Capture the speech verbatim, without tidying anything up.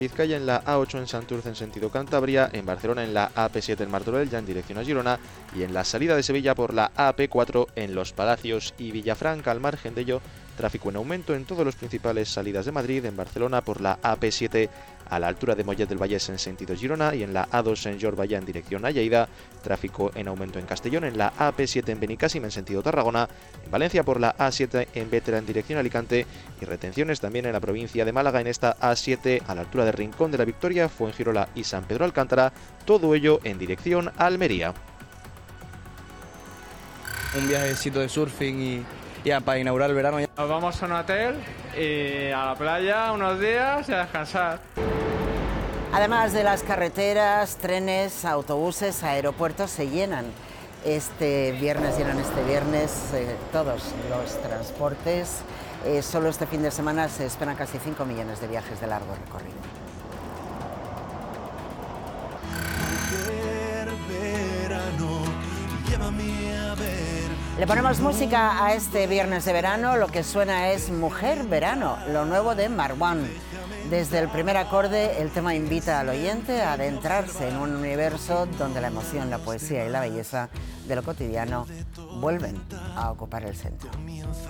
Vizcaya en la A ocho en Santurce en sentido Cantabria, en Barcelona en la A P siete en Martorell ya en dirección a Girona y en la salida de Sevilla por la A P cuatro en Los Palacios y Villafranca. Al margen de ello, tráfico en aumento en todas las principales salidas de Madrid, en Barcelona por la A P siete a la altura de Mollet del Vallès en sentido Girona y en la A dos en Llorvalla en dirección a Lleida, tráfico en aumento en Castellón, en la A P siete en Benicàssim en sentido Tarragona, en Valencia por la A siete en Bétera en dirección a Alicante y retenciones también en la provincia de Málaga en esta A siete a la altura de Rincón de la Victoria, Fuengirola y San Pedro Alcántara, todo ello en dirección a Almería. Un viajecito de surfing y ya para inaugurar el verano. Nos vamos a un hotel y a la playa unos días y a descansar. Además de las carreteras, trenes, autobuses, aeropuertos se llenan. Este viernes llenan este viernes eh, todos los transportes. Eh, solo este fin de semana se esperan casi cinco millones de viajes de largo recorrido. Le ponemos música a este viernes de verano. Lo que suena es Mujer Verano, lo nuevo de Marwan. Desde el primer acorde, el tema invita al oyente a adentrarse en un universo donde la emoción, la poesía y la belleza de lo cotidiano vuelven a ocupar el centro.